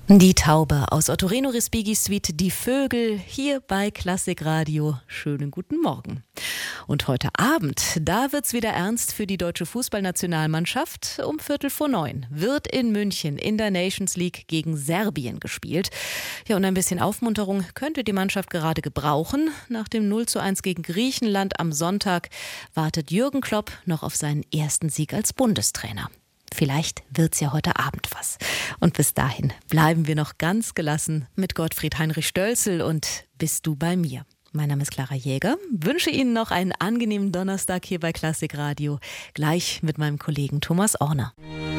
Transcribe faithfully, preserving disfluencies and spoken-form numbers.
Die Taube aus Ottorino Respighi Suite, die Vögel, hier bei Klassik Radio. Schönen guten Morgen. Und heute Abend, da wird's wieder ernst für die deutsche Fußballnationalmannschaft. Um Viertel vor neun wird in München in der Nations League gegen Serbien gespielt. Ja, und ein bisschen Aufmunterung könnte die Mannschaft gerade gebrauchen. Nach dem null zu eins gegen Griechenland am Sonntag wartet Jürgen Klopp noch auf seinen ersten Sieg als Bundestrainer. Vielleicht wird's ja heute Abend was. Und bis dahin bleiben wir noch ganz gelassen mit Gottfried Heinrich Stölzel und Bist du bei mir. Mein Name ist Clara Jäger, wünsche Ihnen noch einen angenehmen Donnerstag hier bei Klassik Radio, gleich mit meinem Kollegen Thomas Orner.